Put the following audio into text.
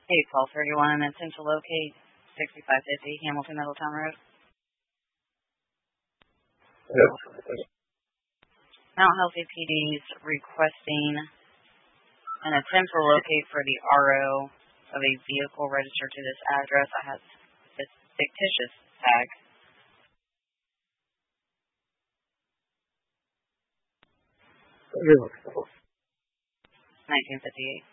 81231 and attempt to locate 6550 Hamilton Middletown Road. Yes. Mount Healthy PD's requesting an attempt to locate for the RO of a vehicle registered to this address that has this fictitious tag. Yes. 1958.